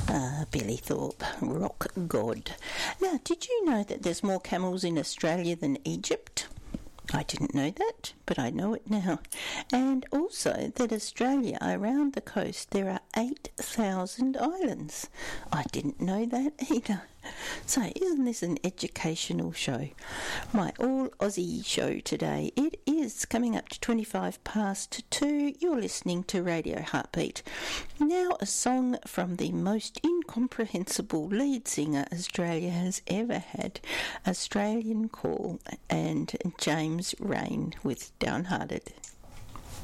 Billy Thorpe, rock god. Now, did you know that there's more camels in Australia than Egypt? I didn't know that, but I know it now. And also that Australia, around the coast, there are 8,000 islands. I didn't know that either. So isn't this an educational show? My all Aussie show today. It is coming up to 25 past 2. You're listening to Radio Heartbeat. Now a song from the most incomprehensible lead singer Australia has ever had, Australian Call, and James Rain with Downhearted.